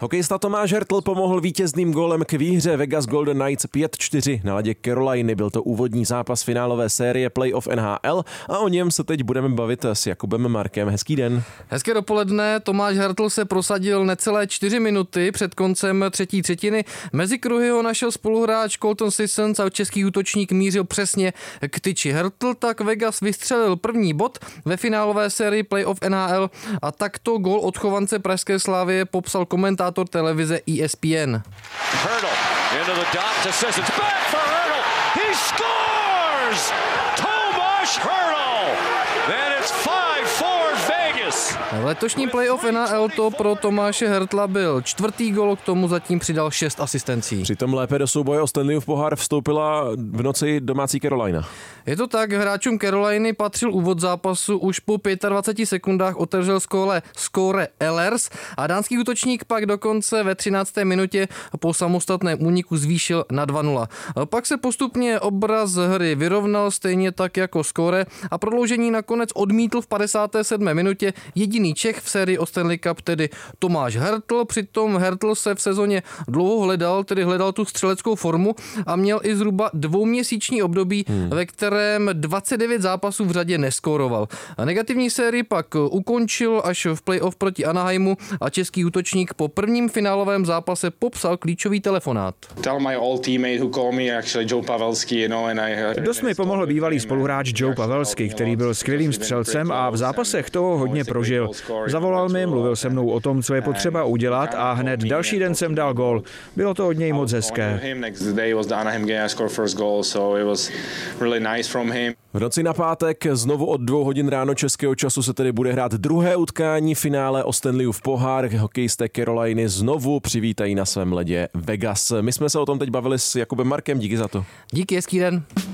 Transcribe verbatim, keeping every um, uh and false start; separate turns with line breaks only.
Hokejista Tomáš Hertl pomohl vítězným gólem k výhře Vegas Golden Knights pět čtyři na ledě Caroliny. Byl to úvodní zápas finálové série Playoff N H L a o něm se teď budeme bavit s Jakubem Markem. Hezký den.
Hezké dopoledne. Tomáš Hertl se prosadil necelé čtyři minuty před koncem třetí třetiny. Mezi kruhy ho našel spoluhráč Colton Sissons a český útočník mířil přesně k tyči. Hertl tak Vegas vystřelil první bod ve finálové sérii Playoff N H L a takto gól odchovance pražské Slavie popsal komentátor televize E S P N.
Hertl into the dot to Sissons. Back for Hertl. He scores! Tomáš Hertl. Then it's five four Vegas.
V letošním playoff N H L to pro Tomáše Hertla byl čtvrtý gól, k tomu zatím přidal šest asistencí.
Přitom lépe do souboje o Stanleyův pohár vstoupila v noci domácí Carolina.
Je to tak, hráčům Caroliny patřil úvod zápasu, už po dvaceti pěti sekundách otevřel skóre, skóre Ehlers a dánský útočník pak dokonce ve třinácté minutě po samostatném úniku zvýšil na dva nula. Pak se postupně obraz hry vyrovnal stejně tak jako skóre a prodloužení nakonec odmítl v padesáté sedmé minutě jediný Čech v sérii o Stanley Cup, tedy Tomáš Hertl. Přitom Hertl se v sezóně dlouho hledal, tedy hledal tu střeleckou formu a měl i zhruba dvouměsíční období, hmm. ve kterém dvacet devět zápasů v řadě neskóroval. Negativní sérii pak ukončil až v playoff proti Anaheimu a český útočník po prvním finálovém zápase popsal klíčový telefonát.
Dost mi pomohl bývalý spoluhráč Joe Pavelski, který byl skvělým střelcem a v zápasech toho hodně prožil. Zavolal mi, mluvil se mnou o tom, co je potřeba udělat a hned další den jsem dal gól. Bylo to od něj moc hezké.
V noci na pátek znovu od dvou hodin ráno českého času se tedy bude hrát druhé utkání finále o Stanleyův pohár. Hokejisté Caroliny znovu přivítají na svém ledě Vegas. My jsme se o tom teď bavili s Jakubem Markem, díky za to.
Díky, hezký den.